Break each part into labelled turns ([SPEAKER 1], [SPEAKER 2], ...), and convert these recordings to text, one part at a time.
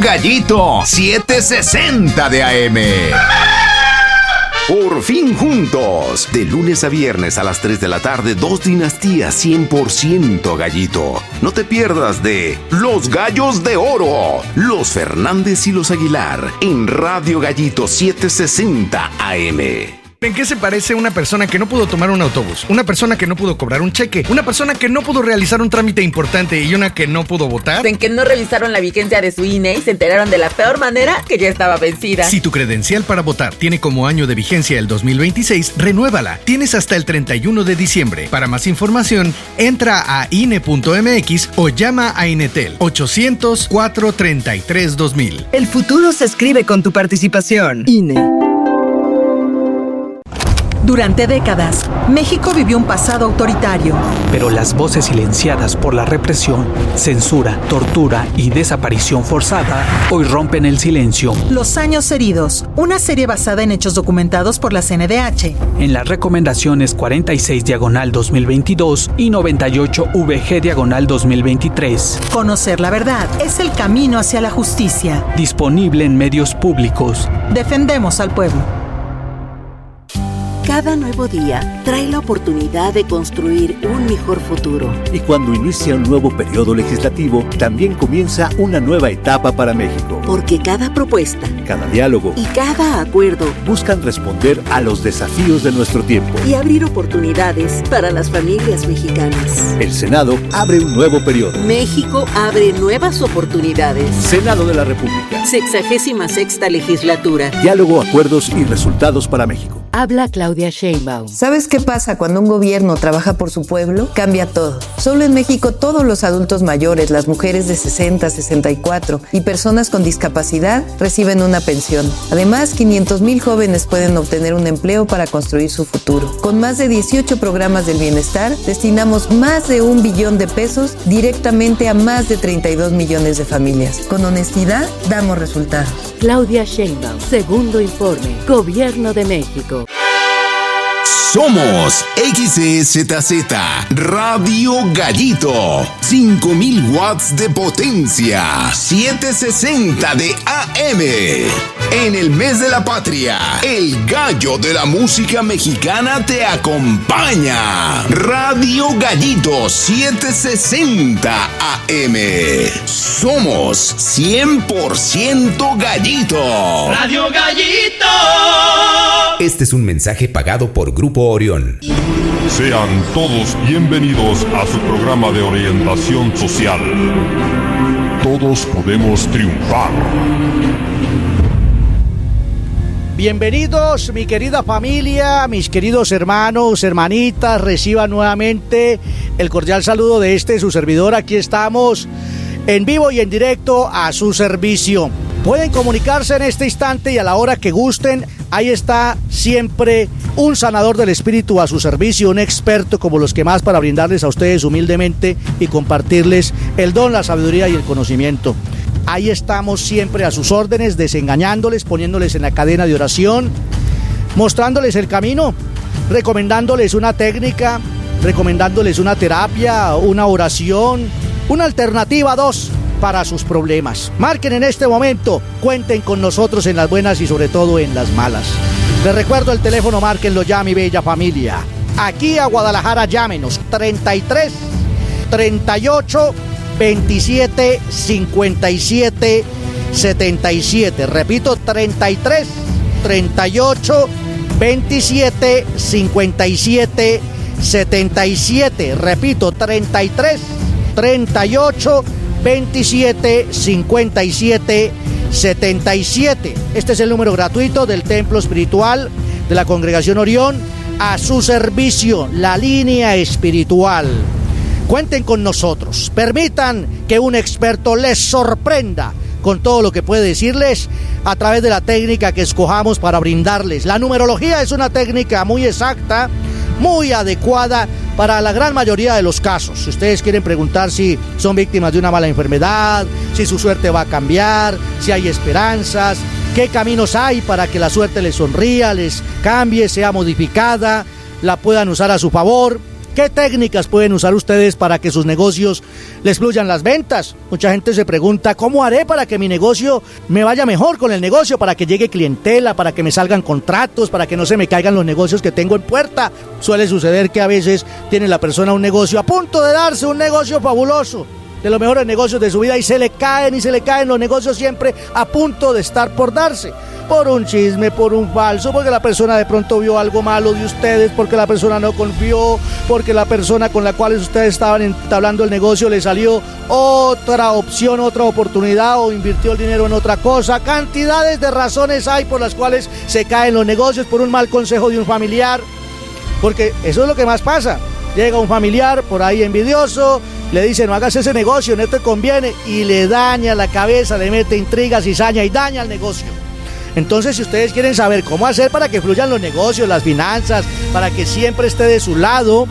[SPEAKER 1] Gallito 760 de AM. Por fin juntos. De lunes a viernes a las 3 de la tarde, 2 dinastías 100% Gallito. No te pierdas de Los Gallos de Oro, los Fernández y los Aguilar, en Radio Gallito 760 AM.
[SPEAKER 2] ¿En qué se parece una persona que no pudo tomar un autobús? Una persona que no pudo cobrar un cheque, una persona que no pudo realizar un trámite importante y una que no pudo votar.
[SPEAKER 3] En que no revisaron la vigencia de su INE y se enteraron de la peor manera que ya estaba vencida.
[SPEAKER 2] Si tu credencial para votar tiene como año de vigencia el 2026, renuévala. Tienes hasta el 31 de diciembre. Para más información, entra a INE.mx o llama a Inetel 800-433-2000.
[SPEAKER 4] El futuro se escribe con tu participación. INE.
[SPEAKER 5] Durante décadas, México vivió un pasado autoritario.
[SPEAKER 6] Pero las voces silenciadas por la represión, censura, tortura y desaparición forzada hoy rompen el silencio.
[SPEAKER 5] Los años heridos, una serie basada en hechos documentados por la CNDH.
[SPEAKER 6] En las recomendaciones 46/2022 y 98/VG/2023.
[SPEAKER 5] Conocer la verdad es el camino hacia la justicia.
[SPEAKER 6] Disponible en medios públicos.
[SPEAKER 5] Defendemos al pueblo.
[SPEAKER 7] Cada nuevo día trae la oportunidad de construir un mejor futuro.
[SPEAKER 8] Y cuando inicia un nuevo periodo legislativo, también comienza una nueva etapa para México.
[SPEAKER 7] Porque cada propuesta,
[SPEAKER 8] cada diálogo
[SPEAKER 7] y cada acuerdo
[SPEAKER 8] buscan responder a los desafíos de nuestro tiempo
[SPEAKER 7] y abrir oportunidades para las familias mexicanas.
[SPEAKER 8] El Senado abre un nuevo periodo.
[SPEAKER 7] México abre nuevas oportunidades.
[SPEAKER 8] Senado de la República.
[SPEAKER 7] 66ª legislatura.
[SPEAKER 8] Diálogo, acuerdos y resultados para México.
[SPEAKER 9] Habla Claudia Sheinbaum.
[SPEAKER 10] ¿Sabes qué pasa cuando un gobierno trabaja por su pueblo? Cambia todo. Solo en México todos los adultos mayores, las mujeres de 60, 64 y personas con discapacidad reciben una pensión. Además, 500,000 jóvenes pueden obtener un empleo para construir su futuro. Con más de 18 programas del bienestar, destinamos más de 1 billón de pesos directamente a más de 32 millones de familias. Con honestidad, damos resultados.
[SPEAKER 9] Claudia Sheinbaum, segundo informe, Gobierno de México.
[SPEAKER 1] Somos XEZZ Radio Gallito, 5,000 watts de potencia, 760 de AM. En el mes de la patria, el gallo de la música mexicana te acompaña. Radio Gallito 760 AM. Somos 100% Gallito.
[SPEAKER 11] Radio Gallito.
[SPEAKER 12] Este es un mensaje pagado por Grupo Orión.
[SPEAKER 13] Sean todos bienvenidos a su programa de orientación social. Todos podemos triunfar.
[SPEAKER 14] Bienvenidos, mi querida familia, mis queridos hermanos, hermanitas, reciban nuevamente el cordial saludo de su servidor. Aquí estamos en vivo y en directo a su servicio. Pueden comunicarse en este instante y a la hora que gusten. Ahí está siempre un sanador del espíritu a su servicio, un experto como los que más para brindarles a ustedes humildemente y compartirles el don, la sabiduría y el conocimiento. Ahí estamos siempre a sus órdenes, desengañándoles, poniéndoles en la cadena de oración, mostrándoles el camino, recomendándoles una técnica, recomendándoles una terapia, una oración, una alternativa 2 para sus problemas. Marquen en este momento, cuenten con nosotros en las buenas y sobre todo en las malas. Les recuerdo el teléfono, márquenlo ya, mi bella familia. Aquí a Guadalajara, llámenos 33 38 27 57 77. Repito, 33 38 27 57 77. Repito, 33 38 27 57 77. Este es el número gratuito del Templo Espiritual de la Congregación Orión. A su servicio, la línea espiritual. Cuenten con nosotros. Permitan que un experto les sorprenda con todo lo que puede decirles a través de la técnica que escojamos para brindarles. La numerología es una técnica muy exacta, muy adecuada para la gran mayoría de los casos. Si ustedes quieren preguntar si son víctimas de una mala enfermedad, si su suerte va a cambiar, si hay esperanzas, qué caminos hay para que la suerte les sonría, les cambie, sea modificada, la puedan usar a su favor. ¿Qué técnicas pueden usar ustedes para que sus negocios les fluyan las ventas? Mucha gente se pregunta, ¿cómo haré para que mi negocio me vaya mejor con el negocio? Para que llegue clientela, para que me salgan contratos, para que no se me caigan los negocios que tengo en puerta. Suele suceder que a veces tiene la persona un negocio a punto de darse, un negocio fabuloso, de los mejores negocios de su vida, y se le caen los negocios siempre a punto de estar por darse. Por un chisme, por un falso, porque la persona de pronto vio algo malo de ustedes, porque la persona no confió, porque la persona con la cual ustedes estaban entablando el negocio le salió otra opción, otra oportunidad, o invirtió el dinero en otra cosa. Cantidades de razones hay por las cuales se caen los negocios, por un mal consejo de un familiar, porque eso es lo que más pasa. Llega un familiar por ahí envidioso, le dice no hagas ese negocio, no te conviene, y le daña la cabeza, le mete intrigas, cizaña y daña el negocio. Entonces, si ustedes quieren saber cómo hacer para que fluyan los negocios, las finanzas, para que siempre esté de su lado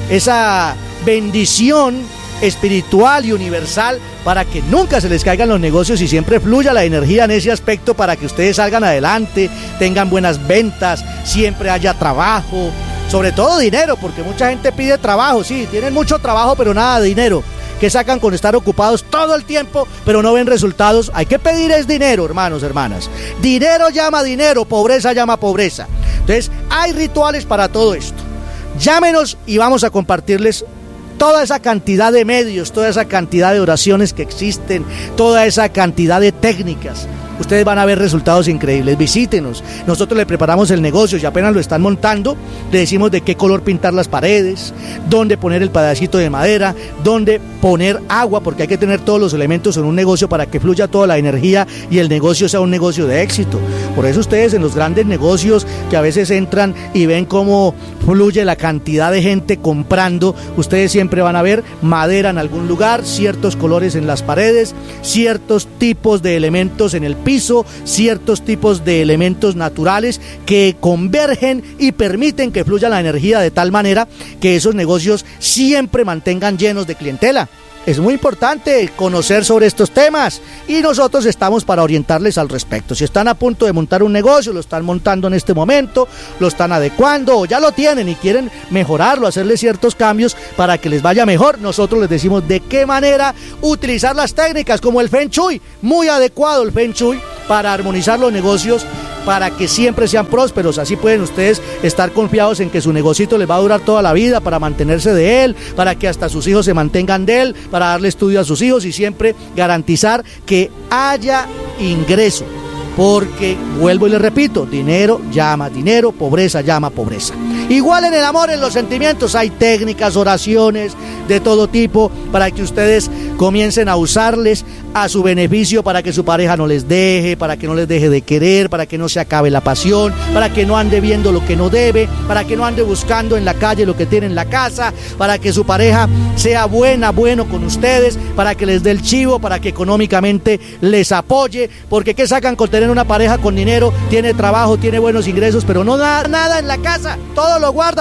[SPEAKER 14] esa bendición espiritual y universal, para que nunca se les caigan los negocios y siempre fluya la energía en ese aspecto, para que ustedes salgan adelante, tengan buenas ventas, siempre haya trabajo, sobre todo dinero, porque mucha gente pide trabajo, sí, tienen mucho trabajo pero nada de dinero. ¿Qué sacan con estar ocupados todo el tiempo, pero no ven resultados? Hay que pedir es dinero, hermanos, hermanas. Dinero llama dinero, pobreza llama pobreza. Entonces, hay rituales para todo esto. Llámenos y vamos a compartirles toda esa cantidad de medios, toda esa cantidad de oraciones que existen, toda esa cantidad de técnicas. Ustedes van a ver resultados increíbles. Visítenos. Nosotros le preparamos el negocio y apenas lo están montando, le decimos de qué color pintar las paredes, dónde poner el pedacito de madera, dónde poner agua, porque hay que tener todos los elementos en un negocio para que fluya toda la energía y el negocio sea un negocio de éxito. Por eso ustedes en los grandes negocios que a veces entran y ven cómo fluye la cantidad de gente comprando, ustedes siempre van a ver madera en algún lugar, ciertos colores en las paredes, ciertos tipos de elementos en el piso, ciertos tipos de elementos naturales que convergen y permiten que fluya la energía de tal manera que esos negocios siempre mantengan llenos de clientela. Es muy importante conocer sobre estos temas y nosotros estamos para orientarles al respecto. Si están a punto de montar un negocio, lo están montando en este momento, lo están adecuando o ya lo tienen y quieren mejorarlo, hacerle ciertos cambios para que les vaya mejor, nosotros les decimos de qué manera utilizar las técnicas como el Feng Shui. Muy adecuado el Feng Shui para armonizar los negocios, para que siempre sean prósperos. Así pueden ustedes estar confiados en que su negocito les va a durar toda la vida, para mantenerse de él, para que hasta sus hijos se mantengan de él, para darle estudio a sus hijos y siempre garantizar que haya ingreso. Porque, vuelvo y les repito, dinero llama dinero, pobreza llama pobreza. Igual en el amor, en los sentimientos, hay técnicas, oraciones de todo tipo para que ustedes comiencen a usarles a su beneficio, para que su pareja no les deje, para que no les deje de querer, para que no se acabe la pasión, para que no ande viendo lo que no debe, para que no ande buscando en la calle lo que tiene en la casa, para que su pareja sea bueno con ustedes, para que les dé el chivo, para que económicamente les apoye, porque ¿qué sacan con tener una pareja con dinero? Tiene trabajo, tiene buenos ingresos, pero no da nada en la casa, todo lo guarda,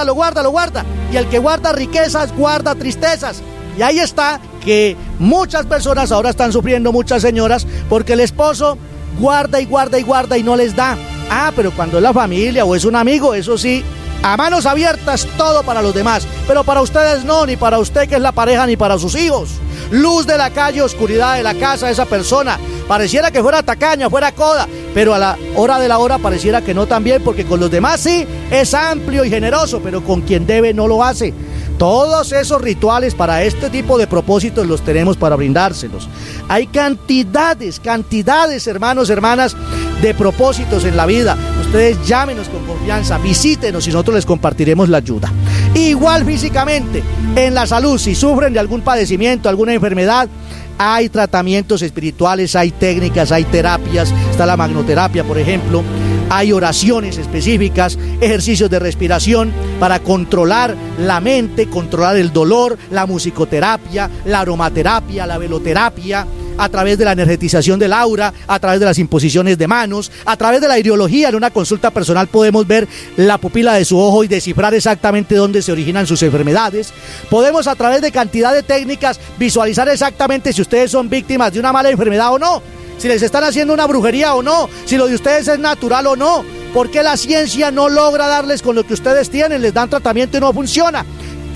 [SPEAKER 14] y el que guarda riquezas, guarda tristezas. Y ahí está que muchas personas ahora están sufriendo, muchas señoras, porque el esposo guarda y no les da. Pero cuando es la familia o es un amigo, eso sí, a manos abiertas todo para los demás, pero para ustedes no, ni para usted que es la pareja, ni para sus hijos. Luz de la calle, oscuridad de la casa, esa persona pareciera que fuera tacaña, fuera coda, pero a la hora de la hora pareciera que no también, porque con los demás sí es amplio y generoso, pero con quien debe no lo hace. Todos esos rituales para este tipo de propósitos los tenemos para brindárselos. Hay cantidades, hermanos, hermanas, de propósitos en la vida. Ustedes llámenos con confianza, visítenos y nosotros les compartiremos la ayuda. Igual físicamente, en la salud, si sufren de algún padecimiento, alguna enfermedad, hay tratamientos espirituales, hay técnicas, hay terapias, está la magnoterapia, por ejemplo. Hay oraciones específicas, ejercicios de respiración para controlar la mente, controlar el dolor, la musicoterapia, la aromaterapia, la veloterapia, a través de la energetización del aura, a través de las imposiciones de manos, a través de la ideología. En una consulta personal podemos ver la pupila de su ojo y descifrar exactamente dónde se originan sus enfermedades. Podemos, a través de cantidad de técnicas, visualizar exactamente si ustedes son víctimas de una mala enfermedad o no, si les están haciendo una brujería o no, si lo de ustedes es natural o no, porque la ciencia no logra darles con lo que ustedes tienen, les dan tratamiento y no funciona.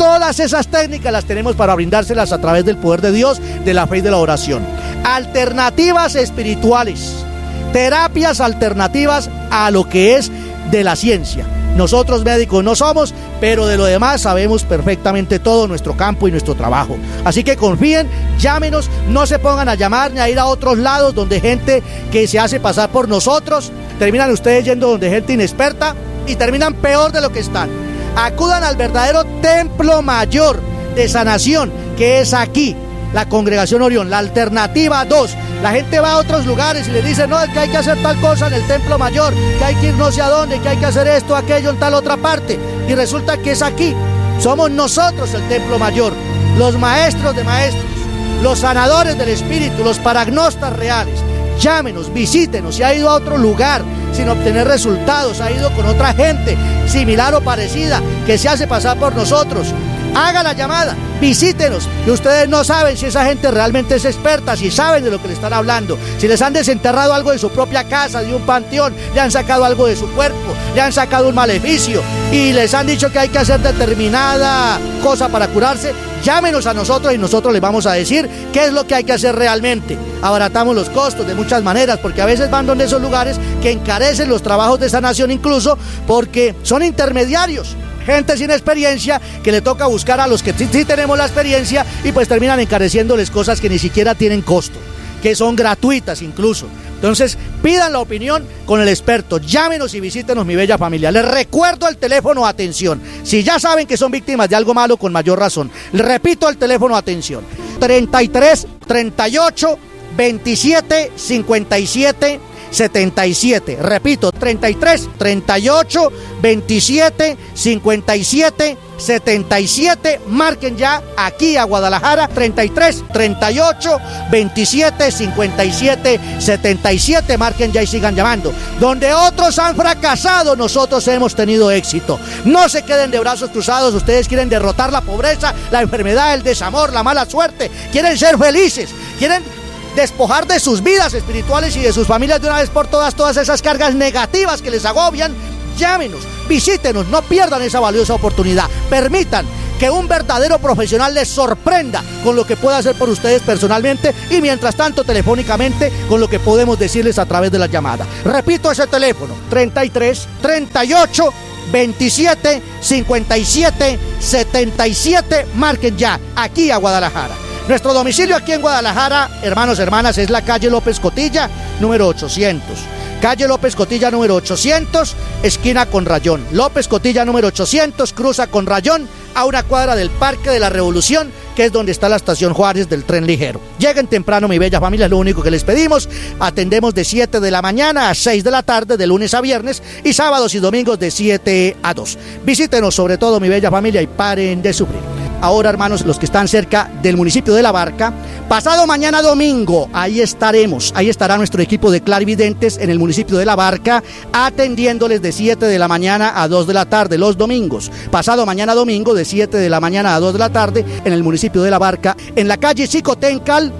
[SPEAKER 14] Todas esas técnicas las tenemos para brindárselas a través del poder de Dios, de la fe y de la oración. Alternativas espirituales, terapias alternativas a lo que es de la ciencia. Nosotros médicos no somos, pero de lo demás sabemos perfectamente todo nuestro campo y nuestro trabajo. Así que confíen, llámenos, no se pongan a llamar ni a ir a otros lados donde gente que se hace pasar por nosotros, terminan ustedes yendo donde gente inexperta y terminan peor de lo que están. Acudan al verdadero templo mayor de sanación, que es aquí, la Congregación Orión, la alternativa 2. La gente va a otros lugares y le dice, no, es que hay que hacer tal cosa en el templo mayor, que hay que ir no sé a dónde, que hay que hacer esto, aquello en tal otra parte. Y resulta que es aquí. Somos nosotros el templo mayor, los maestros de maestros, los sanadores del espíritu, los paragnostas reales. Llámenos, visítenos. Si ha ido a otro lugar sin obtener resultados, ha ido con otra gente similar o parecida que se hace pasar por nosotros, haga la llamada, visítenos, que ustedes no saben si esa gente realmente es experta, si saben de lo que le están hablando, si les han desenterrado algo de su propia casa, de un panteón, le han sacado algo de su cuerpo, le han sacado un maleficio y les han dicho que hay que hacer determinada cosa para curarse. Llámenos a nosotros y nosotros les vamos a decir qué es lo que hay que hacer realmente. Abaratamos los costos de muchas maneras, porque a veces van donde esos lugares que encarecen los trabajos de sanación, incluso porque son intermediarios, gente sin experiencia que le toca buscar a los que sí tenemos la experiencia y pues terminan encareciéndoles cosas que ni siquiera tienen costo, que son gratuitas incluso. Entonces pidan la opinión con el experto, llámenos y visítenos, mi bella familia. Les recuerdo el teléfono, atención, si ya saben que son víctimas de algo malo, con mayor razón. Les repito el teléfono, atención, 33 38 27 57 77. Repito, 33 38 27 57 77. Marquen ya aquí a Guadalajara, 33 38 27 57 77. Marquen ya y sigan llamando. Donde otros han fracasado, nosotros hemos tenido éxito. No se queden de brazos cruzados. Ustedes quieren derrotar la pobreza, la enfermedad, el desamor, la mala suerte. Quieren ser felices, quieren despojar de sus vidas espirituales y de sus familias de una vez por todas esas cargas negativas que les agobian. Llámenos, visítenos, no pierdan esa valiosa oportunidad. Permitan que un verdadero profesional les sorprenda con lo que pueda hacer por ustedes personalmente y mientras tanto telefónicamente con lo que podemos decirles a través de la llamada. Repito ese teléfono, 33 38 27 57 77. Marquen ya aquí a Guadalajara. Nuestro domicilio aquí en Guadalajara, hermanos, hermanas, es la calle López Cotilla, número 800. Calle López Cotilla, número 800, esquina con Rayón. López Cotilla, número 800, cruza con Rayón a una cuadra del Parque de la Revolución, que es donde está la estación Juárez del tren ligero. Lleguen temprano, mi bella familia, es lo único que les pedimos. Atendemos de 7 de la mañana a 6 de la tarde, de lunes a viernes, y sábados y domingos de 7 a 2. Visítenos sobre todo, mi bella familia, y paren de sufrir. Ahora, hermanos, los que están cerca del municipio de La Barca, pasado mañana domingo, ahí estaremos. Ahí estará nuestro equipo de clarividentes en el municipio de La Barca, atendiéndoles de 7 de la mañana a 2 de la tarde los domingos. Pasado mañana domingo, de 7 de la mañana a 2 de la tarde, en el municipio de La Barca, en la calle Xicotencal,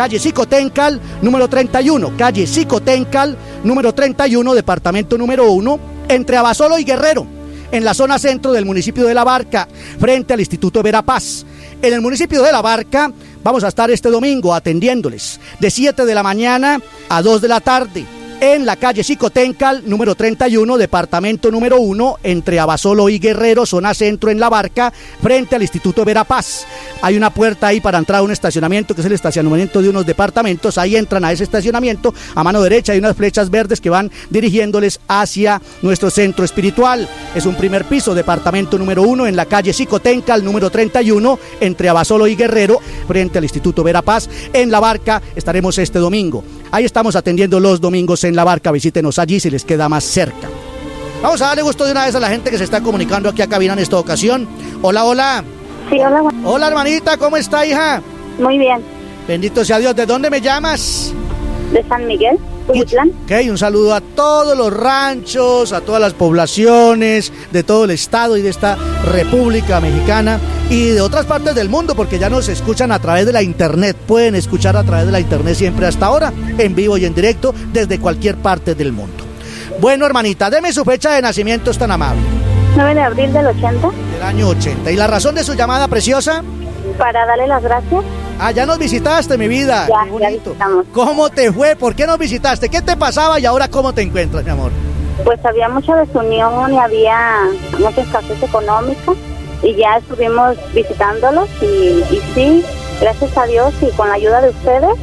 [SPEAKER 14] número 31, calle Xicotencal, número 31, departamento número 1, entre Abasolo y Guerrero, en la zona centro del municipio de La Barca, frente al Instituto Verapaz. En el municipio de La Barca vamos a estar este domingo atendiéndoles de 7 de la mañana a 2 de la tarde, en la calle Xicotencal, número 31, departamento número 1, entre Abasolo y Guerrero, zona centro en La Barca, frente al Instituto Verapaz. Hay una puerta ahí para entrar a un estacionamiento, que es el estacionamiento de unos departamentos. Ahí entran a ese estacionamiento, a mano derecha hay unas flechas verdes que van dirigiéndoles hacia nuestro centro espiritual. Es un primer piso, departamento número 1, en la calle Xicotencal, número 31, entre Abasolo y Guerrero, frente al Instituto Verapaz, en La Barca. Estaremos este domingo. Ahí estamos atendiendo los domingos en La Barca. Visítenos allí si les queda más cerca. Vamos a darle gusto de una vez a la gente que se está comunicando aquí a cabina en esta ocasión. Hola, hola.
[SPEAKER 11] Sí, hola.
[SPEAKER 14] Hola, hermanita, ¿cómo está, hija?
[SPEAKER 11] Muy bien.
[SPEAKER 14] Bendito sea Dios. ¿De dónde me llamas?
[SPEAKER 11] De San Miguel, Culitlán.
[SPEAKER 14] Ok, un saludo a todos los ranchos, a todas las poblaciones de todo el estado y de esta República Mexicana y de otras partes del mundo, porque ya nos escuchan a través de la internet. Pueden escuchar a través de la internet siempre hasta ahora, en vivo y en directo, desde cualquier parte del mundo. Bueno, hermanita, deme su fecha de nacimiento, es tan amable.
[SPEAKER 11] 9 de abril del 80.
[SPEAKER 14] Del Del año 80. ¿Y la razón de su llamada, preciosa?
[SPEAKER 11] Para darle las gracias.
[SPEAKER 14] Ah, ya nos visitaste, mi vida.
[SPEAKER 11] Ya,
[SPEAKER 14] qué bonito.
[SPEAKER 11] ya visitamos.
[SPEAKER 14] ¿Cómo te fue? ¿Por qué nos visitaste? ¿Qué te pasaba y ahora cómo te encuentras, mi amor?
[SPEAKER 11] Pues había mucha desunión y había mucha escasez económica y ya estuvimos visitándolos y sí, gracias a Dios y con la ayuda de ustedes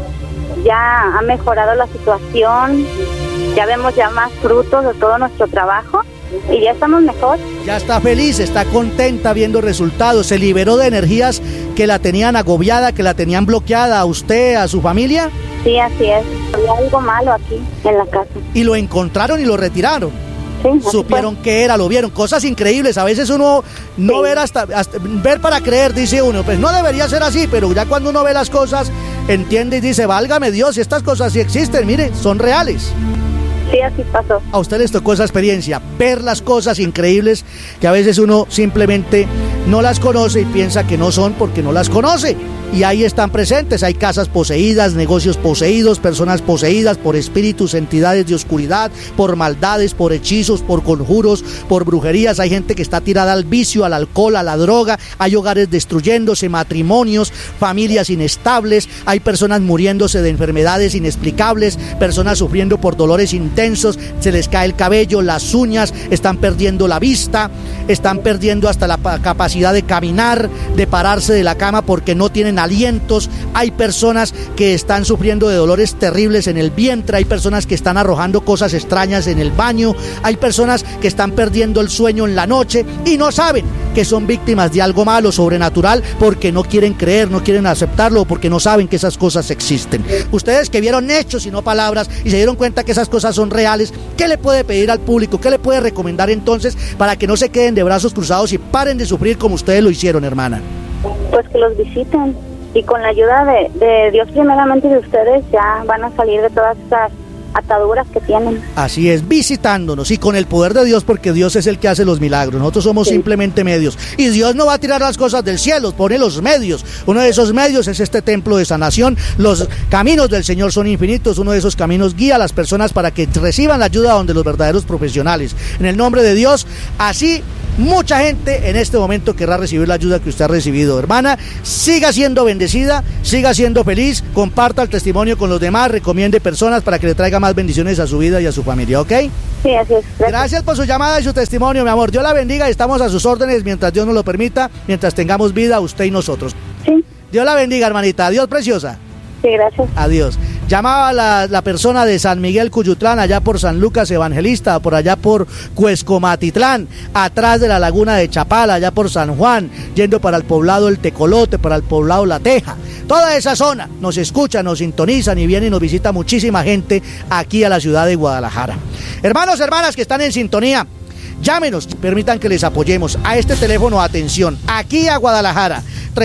[SPEAKER 11] ya ha mejorado la situación, ya vemos ya más frutos de todo nuestro trabajo y ya estamos mejor.
[SPEAKER 14] Ya está feliz, está contenta viendo resultados, se liberó de energías que la tenían agobiada, que la tenían bloqueada a usted, a su familia.
[SPEAKER 11] Sí, así es, había algo malo aquí en la casa.
[SPEAKER 14] Y lo encontraron y lo retiraron.
[SPEAKER 11] Sí,
[SPEAKER 14] supieron qué era, lo vieron, cosas increíbles. A veces uno no ver hasta ver para creer, dice uno, pues no debería ser así, pero ya cuando uno ve las cosas, entiende y dice, válgame Dios, estas cosas sí existen, mire, son reales.
[SPEAKER 11] Sí, así pasó.
[SPEAKER 14] A usted les tocó esa experiencia, ver las cosas increíbles que a veces uno simplemente no las conoce y piensa que no son porque no las conoce. Y ahí están presentes, hay casas poseídas, negocios poseídos, personas poseídas por espíritus, entidades de oscuridad, por maldades, por hechizos, por conjuros, por brujerías. Hay gente que está tirada al vicio, al alcohol, a la droga, hay hogares destruyéndose, matrimonios, familias inestables, hay personas muriéndose de enfermedades inexplicables, personas sufriendo por dolores intensos, se les cae el cabello, las uñas, están perdiendo la vista, están perdiendo hasta la capacidad de caminar, de pararse de la cama porque no tienen alientos. Hay personas que están sufriendo de dolores terribles en el vientre, hay personas que están arrojando cosas extrañas en el baño, hay personas que están perdiendo el sueño en la noche y no saben que son víctimas de algo malo, sobrenatural, porque no quieren creer, no quieren aceptarlo, porque no saben que esas cosas existen. Ustedes que vieron hechos y no palabras y se dieron cuenta que esas cosas son reales, ¿qué le puede pedir al público? ¿Qué le puede recomendar entonces para que no se queden de brazos cruzados y paren de sufrir como ustedes lo hicieron, hermana?
[SPEAKER 11] Pues que los visiten y con la ayuda de Dios primeramente y de ustedes ya van a salir de todas esas ataduras que tienen.
[SPEAKER 14] Así es, visitándonos y con el poder de Dios, porque Dios es el que hace los milagros, nosotros somos simplemente medios y Dios no va a tirar las cosas del cielo, pone los medios. Uno de esos medios es este templo de sanación. Los caminos del Señor son infinitos, uno de esos caminos guía a las personas para que reciban la ayuda donde los verdaderos profesionales. En el nombre de Dios, así mucha gente en este momento querrá recibir la ayuda que usted ha recibido, hermana. Siga siendo bendecida, siga siendo feliz, comparta el testimonio con los demás, recomiende personas para que le traiga más bendiciones a su vida y a su familia, ¿ok?
[SPEAKER 11] Sí, así es.
[SPEAKER 14] Gracias por su llamada y su testimonio, mi amor. Dios la bendiga y estamos a sus órdenes mientras Dios nos lo permita, mientras tengamos vida, usted y nosotros.
[SPEAKER 11] Sí.
[SPEAKER 14] Dios la bendiga, hermanita. Adiós, preciosa.
[SPEAKER 11] Sí, gracias.
[SPEAKER 14] Adiós. Llamaba la persona de San Miguel Cuyutlán, allá por San Lucas Evangelista, por allá por Cuescomatitlán, atrás de la laguna de Chapala, allá por San Juan, yendo para el poblado El Tecolote, para el poblado La Teja. Toda esa zona nos escucha, nos sintonizan y viene y nos visita muchísima gente aquí a la ciudad de Guadalajara. Hermanos, hermanas que están en sintonía, llámenos, permitan que les apoyemos a este teléfono, atención, aquí a Guadalajara,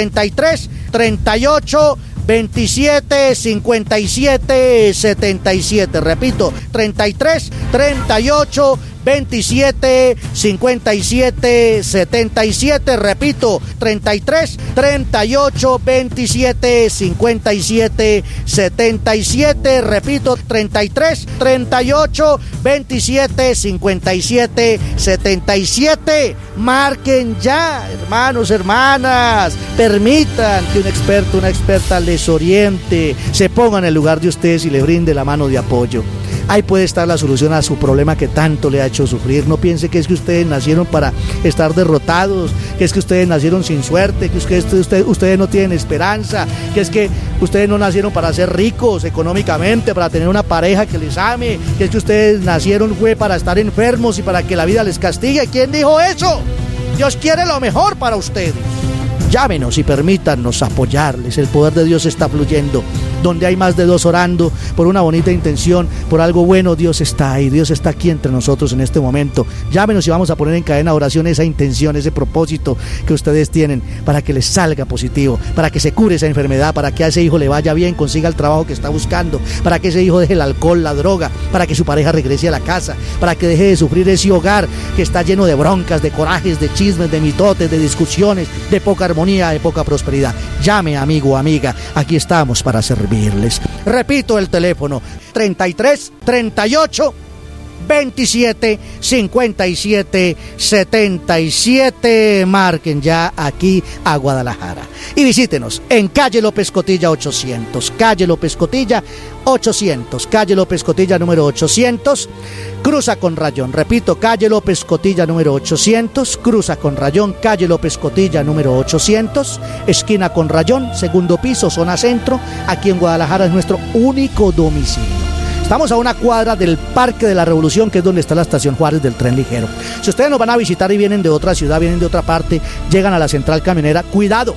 [SPEAKER 14] 33 38 27 57 77, repito, 33 38 27 57 77, repito, 33 38 27 57 77, repito, 33 38 27 57 77. Marquen ya, hermanos, hermanas, permitan que un experto, una experta les oriente, se ponga en el lugar de ustedes y le brinde la mano de apoyo. Ahí puede estar la solución a su problema que tanto le ha hecho sufrir. No piense que es que ustedes nacieron para estar derrotados, que es que ustedes nacieron sin suerte, que ustedes no tienen esperanza, que es que ustedes no nacieron para ser ricos económicamente, para tener una pareja que les ame, que es que ustedes nacieron para estar enfermos y para que la vida les castigue. ¿Quién dijo eso? Dios quiere lo mejor para ustedes. Llámenos y permítanos apoyarles. El poder de Dios está fluyendo. Donde hay más de dos orando por una bonita intención, por algo bueno, Dios está ahí. Dios está aquí entre nosotros en este momento. Llámenos y vamos a poner en cadena de oración esa intención, ese propósito que ustedes tienen para que les salga positivo, para que se cure esa enfermedad, para que a ese hijo le vaya bien, consiga el trabajo que está buscando, para que ese hijo deje el alcohol, la droga, para que su pareja regrese a la casa, para que deje de sufrir ese hogar que está lleno de broncas, de corajes, de chismes, de mitotes, de discusiones, de poca armonía, de poca prosperidad. Llame, amigo o amiga, aquí estamos para servirles. Repito el teléfono, 33 38 27 57 77. Marquen ya aquí a Guadalajara y visítenos en calle López Cotilla 800, calle López Cotilla 800, calle López Cotilla número 800, cruza con rayón. Repito, calle López Cotilla número 800, cruza con rayón, calle López Cotilla número 800, esquina con rayón, segundo piso, zona centro. Aquí en Guadalajara es nuestro único domicilio. Estamos a una cuadra del Parque de la Revolución, que es donde está la estación Juárez del tren ligero. Si ustedes nos van a visitar y vienen de otra ciudad, vienen de otra parte, llegan a la central camionera, cuidado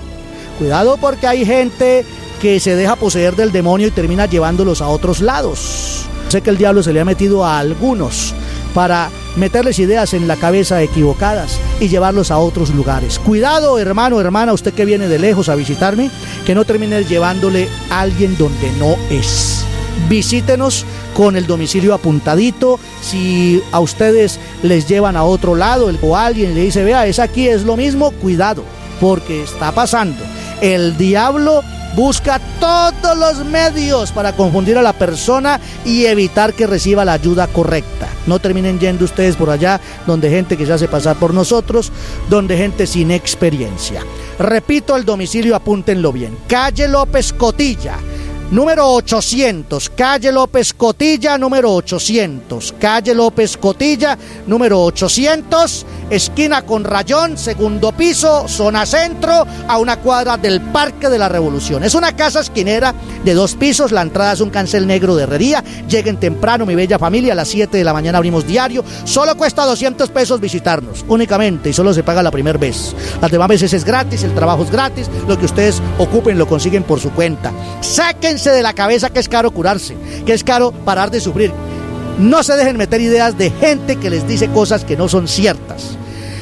[SPEAKER 14] porque hay gente que se deja poseer del demonio y termina llevándolos a otros lados. Sé que el diablo se le ha metido a algunos para meterles ideas en la cabeza equivocadas y llevarlos a otros lugares. Cuidado, hermano, hermana, usted que viene de lejos a visitarme, que no termine llevándole a alguien donde no es. Visítenos con el domicilio apuntadito. Si a ustedes les llevan a otro lado o alguien le dice, vea, es aquí, es lo mismo, cuidado, porque está pasando. El diablo busca todos los medios para confundir a la persona y evitar que reciba la ayuda correcta. No terminen yendo ustedes por allá donde gente que se hace pasar por nosotros, donde gente sin experiencia. Repito el domicilio, apúntenlo bien. Calle López Cotilla número 800, calle López Cotilla número 800, calle López Cotilla número 800, esquina con rayón, segundo piso, zona centro, a una cuadra del Parque de la Revolución. Es una casa esquinera de 2 pisos, la entrada es un cancel negro de herrería. Lleguen temprano, mi bella familia, a las 7 de la mañana abrimos diario. Solo cuesta 200 pesos visitarnos, únicamente, y solo se paga la primera vez. Las demás veces es gratis, el trabajo es gratis, lo que ustedes ocupen lo consiguen por su cuenta. Sáquense de la cabeza que es caro curarse, que es caro parar de sufrir. No se dejen meter ideas de gente que les dice cosas que no son ciertas.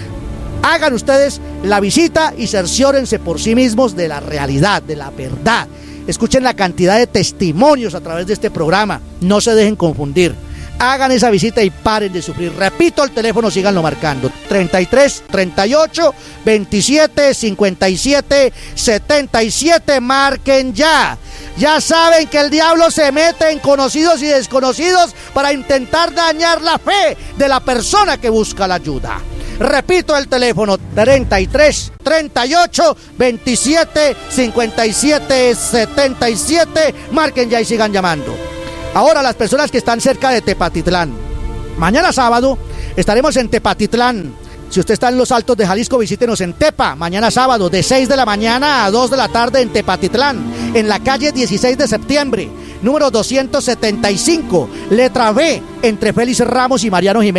[SPEAKER 14] Hagan ustedes la visita y cerciórense por sí mismos de la realidad, de la verdad. Escuchen la cantidad de testimonios a través de este programa. No se dejen confundir. Hagan esa visita y paren de sufrir. Repito el teléfono, síganlo marcando. 33 38 27 57 77. Marquen ya. Ya saben que el diablo se mete en conocidos y desconocidos para intentar dañar la fe de la persona que busca la ayuda. Repito el teléfono, 33 38 27 57 77. Marquen ya y sigan llamando. Ahora, las personas que están cerca de Tepatitlán, mañana sábado estaremos en Tepatitlán. Si usted está en los Altos de Jalisco, visítenos en Tepa, mañana sábado, de 6 de la mañana a 2 de la tarde en Tepatitlán, en la calle 16 de septiembre, número 275, letra B, entre Félix Ramos y Mariano Jiménez.